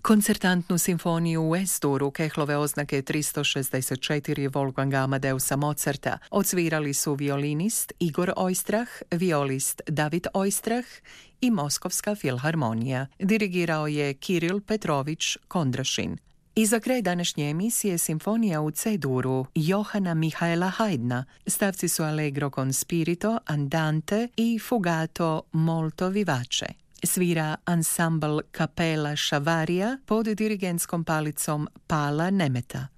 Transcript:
Koncertantnu simfoniju u S-duru Kehlove oznake 364 Wolfganga Amadeusa Mozarta odsvirali su violinist Igor Oistrach, violist David Oistrach i Moskovska filharmonija. Dirigirao je Kiril Petrović Kondrašin. I za kraj današnje emisije simfonija u C-duru Johana Mihaela Haydna. Stavci su Allegro con spirito, Andante i Fugato molto vivace. Svira ansambl Kapela Šavarija pod dirigentskom palicom Pala Nemeta.